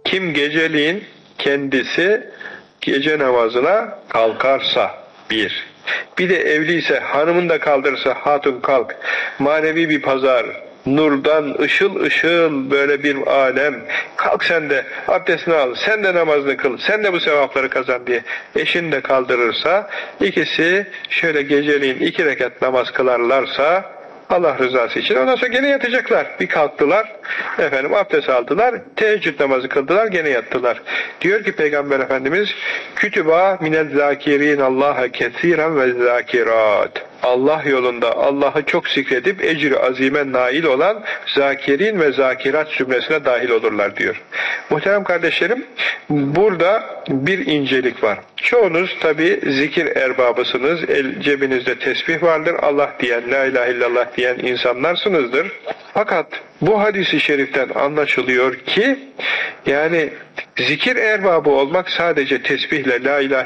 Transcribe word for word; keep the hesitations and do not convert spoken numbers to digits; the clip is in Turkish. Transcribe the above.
Kim geceliğin kendisi gece namazına kalkarsa bir. Bir de evliyse hanımını da kaldırırsa hatun kalk. Manevi bir pazar. Nurdan ışıl ışıl böyle bir alem. Kalk sen de abdestini al, sen de namazını kıl, sen de bu sevapları kazan diye eşini de kaldırırsa, ikisi şöyle geceliğin iki rekat namaz kılarlarsa Allah rızası için, ondan sonra gene yatacaklar. Bir kalktılar, efendim abdest aldılar, teheccüd namazı kıldılar, gene yattılar. Diyor ki Peygamber Efendimiz, kütüba minel zâkirîn Allah'a kesiren ve zâkirat. Allah yolunda Allah'ı çok zikredip ecri azime nail olan zakirin ve zakirat zümresine dahil olurlar diyor. Muhterem kardeşlerim, burada bir incelik var. Çoğunuz tabi zikir erbabısınız, el, cebinizde tesbih vardır, Allah diyen, la ilahe illallah diyen insanlarsınızdır. Fakat bu hadis-i şeriften anlaşılıyor ki, yani zikir erbabı olmak sadece tesbihle, la ilahe